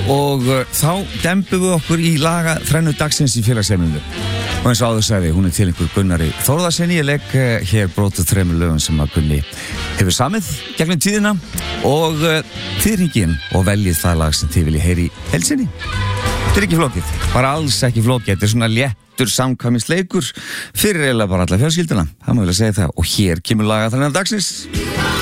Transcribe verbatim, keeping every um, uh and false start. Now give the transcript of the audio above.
og uh, þá dembum við okkur í laga þrennu dagsins í félagsheimilinu og eins og áður sagði, hún er til einhver Gunnari Þórðarsinni. Ég legg uh, hér brotið þremur lögum sem að Gunni hefur samið gegnum tíðina og uh, þið hringið og veljið það lag sem þið viljið heyri í heilsinni. Þetta er ekki flókið, bara alls ekki flókið. Þetta er svona léttur samkvæmisleikur fyrir eiginlega bara alla fjölskylduna, það má vel að segja það. Og hér kemur laga þrennan dagsins.